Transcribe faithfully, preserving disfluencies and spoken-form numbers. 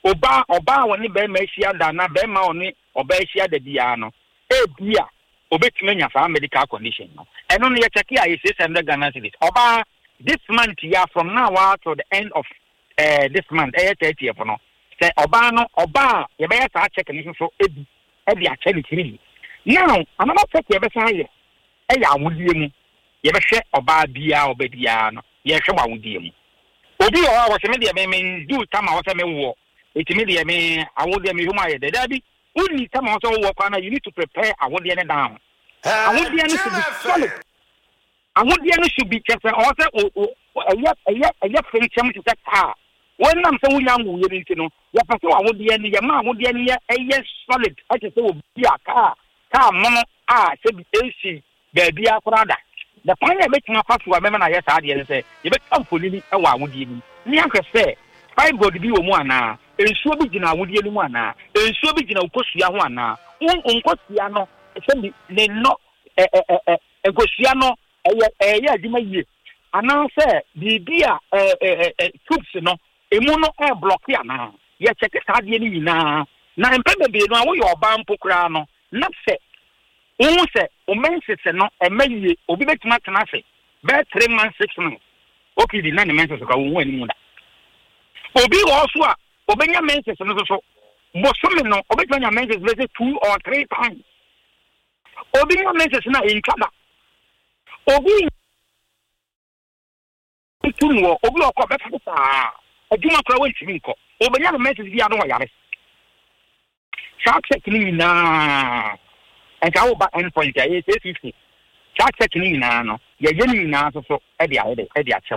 oba oba woni be ma ahia da na be ma oni oba ahia da bia no e bia obetuma nya fa medical condition no eno no ye check ya six hundred Ghana cedis oba this month ya from now out to the end of uh, this month eh thirtieth no say oba no oba ye be ya sa check ni so ebi e bi a check ni tiri now another check ye be sa ye e ya awudie mu ye be hwe oba bia obadia no ye hwe awudie mu obi o wa se me de me do time a wo se me wo etimi de me awudie me huma ye de dabi uni time a wo se wo kwa na you need to prepare awudie ne down awudie no should be solid awudie no should be just or say eya eya eya function to that car when am say wunya ngu ye nti no ya pese awudie ne ye ma awudie ne ye eya solid I say obi aka car mono a se bi esi baby akrada the point e betima kwafu amema na yes ade ne say ye betam folini e wa awudie ni ni ahwese five god bi wo mu ana ensuo bi gina awudie ni mu ana ensuo bi gina ukosua ho ana unkosua no se bi ne no eh eh eh egosua no eye eye adwuma yie ana se bibia eh eh troops no emu no e block ya na ye check saade ni nyina na empebe be no awo ye oba mpokura no na se Umu se umense se no emaye obi betima tena se be three months six months okay di na ne mense so ka wo ani mu da obi wo so a obenya mense se no so bosomi no obetanya mense be two or three times obi no mense se na intaba obi tunuo obi okọ be fa adwuma kora we ntimi nko obenya mense bi ado wa yare shark check ni na and how about endpoint ya is fifty. Chat checking in no. Ya yeni na so so e dia e dia